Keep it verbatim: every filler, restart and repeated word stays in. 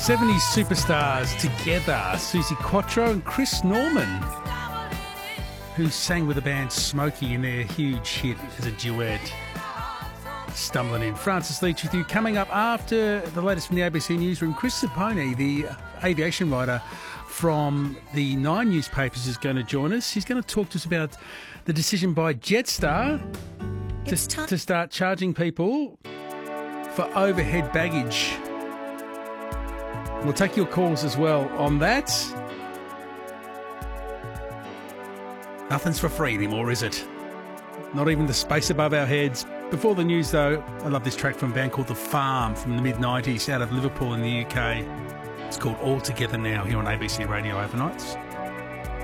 seventies superstars together, Suzi Quatro and Chris Norman, who sang with the band Smokey in their huge hit as a duet. Stumbling in. Francis Leach with you. Coming up after the latest from the A B C Newsroom, Chris Zappone, the aviation writer from the Nine newspapers, is going to join us. He's going to talk to us about the decision by Jetstar to, to start charging people for overhead baggage. We'll take your calls as well on that. Nothing's for free anymore, is it? Not even the space above our heads. Before the news, though, I love this track from a band called The Farm from the mid nineties out of Liverpool in the U K. It's called All Together Now here on A B C Radio Overnights.